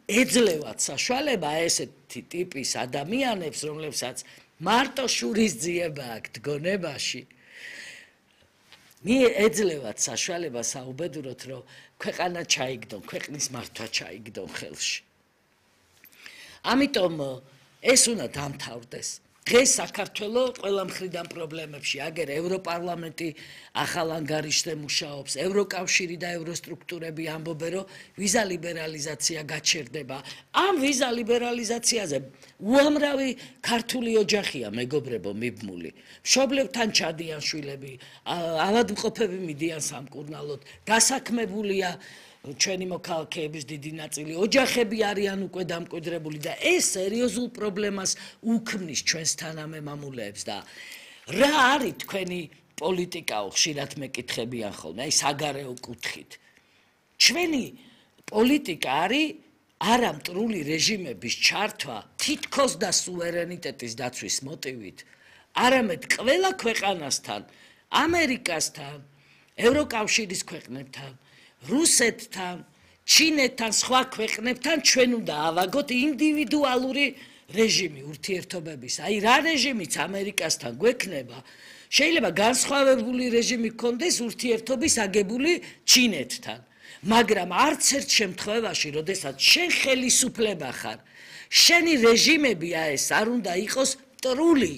ეძლევათ საშუალება ესეთი ტიპის ადამიანებს, რომლებსაც მარტო შურისძიება აქვთ გონებაში, ეძლევათ საშუალება საუბედუროთ, რომ ქვეყანა ჩაიგდონ, ქვეყნის მართვა ჩაიგდონ ხელში. ამიტომ ეს უნდა დამთავრდეს. დღეს საქართველოს ყველა მხრიდან პრობლემებში, აგერ ევროპარლამენტი ახალ ანგარიშზე მუშაობს, ევროკავშირი და ევროსტრუქტურები ამბობენ, რომ ვიზა ლიბერალიზაცია გაჩერდება. ამ ვიზა ლიბერალიზაციაზე უამრავი ქართული ოჯახია მეგობრებო მიბმული. მშობლებთან ჩადიან შვილები, ავადმყოფები მიდიან სამკურნალოდ, დასაქმებულია ჩვენი მოქალაქეების დიდი ნაწილი, ოჯახები არიან უკვე დამკვიდრებული და ეს სერიოზულ პრობლემას უქმნის ჩვენს თანამემამულეებს და რა არის თქვენი პოლიტიკაო, ხშირად მეკითხებიან ხოლმე, აი საგარეო კუთხით. ჩვენი პოლიტიკა არის არა მტრული რეჟიმების ჩართვა თითქოს და სუვერენიტეტის დაცვის მოტივით, არამედ ყველა ქვეყანასთან, ამერიკასთან, ევროკავშირის ქვეყნებთან, რუსეთთან, ჩინეთთან, სხვა ქვეყნებთან ჩვენ უნდა ავაგოთ ინდივიდუალური რეჟიმი ურთიერთობების. აი რა რეჟიმიც ამერიკასთან გვექნება, შეიძლება განსხვავებული რეჟიმი გქონდეს ურთიერთობის აგებული ჩინეთთან, მაგრამ არც ერთ შემთხვევაში, როდესაც შენ ხელისუფლება ხარ, შენი რეჟიმებია ეს არ უნდა იყოს მტრული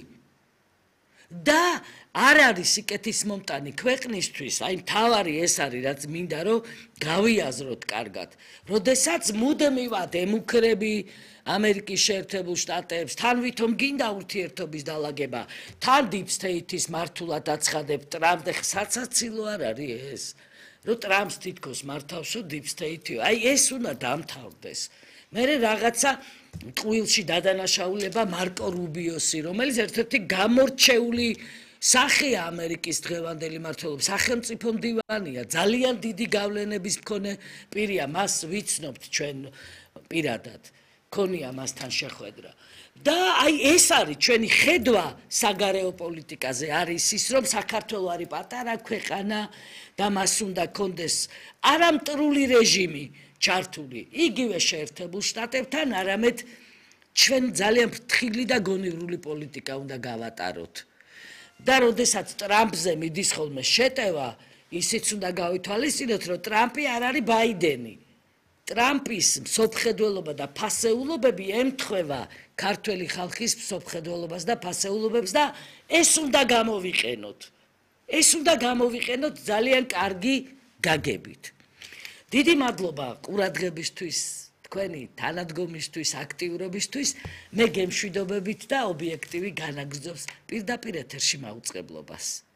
და არ არის სიკეთისმომტანი ქვეყნისთვის, აი მთავარი ეს არის, რაც მინდა რომ გავიაზროთ კარგად. როდესაც მუდმივად ემუქრები ამერიკის შეერთებულ შტატებს, თან ვითომ გინდა ურთიერთობის დალაგება, თან deep state-ის მართულად აცხადებ ტრამპს და საცაცილო არ არის ეს, რომ ტრამპს თითქოს მართავსო deep state-ი. აი ეს უნდა დამთავრდეს. მე რაღაცა ტყუილში დადანაშაულება მარკო რუბიოსი, რომელიც ერთ-ერთი გამორჩეული სახეა ამერიკის დღევანდელი მმართველობის, სახელმწიფო მდივანია, ძალიან დიდი გავლენების მქონე პირია, მას ვიცნობთ ჩვენ პირადად, ქონია მასთან შეხვედრა. და აი ეს არის ჩვენი ხედვა საგარეო პოლიტიკაზე, არის ის, რომ საქართველოს არის პატარა ქვეყანა და მას უნდა კონდეს არამტრული რეჟიმი ჩართული, იგივე შეერთებულ შტატებთან, არამედ ჩვენ ძალიან ფრთხილი და გონივრული პოლიტიკა უნდა გავატაროთ. და როდესაც ტრამპზე მიდის ხოლმე შეტევა, ისიც უნდა გავითვალისწინოთ, რომ ტრამპი არ არის ბაიდენი. ტრამპის მსოფლმხედველობა და ფასეულობები ემთხვევა ქართველი ხალხის მსოფლმხედველობას და ფასეულობებს და ეს უნდა გამოვიყენოთ. ეს უნდა გამოვიყენოთ ძალიან კარგი გაგებით. დიდი მადლობა ყურადღებისთვის, თქვენი თანადგომისთვის, აქტიურობისთვის, მე გემშვიდობებით და ობიექტივი განაგრძობს პირდაპირ ეთერში მაუწყებლობას.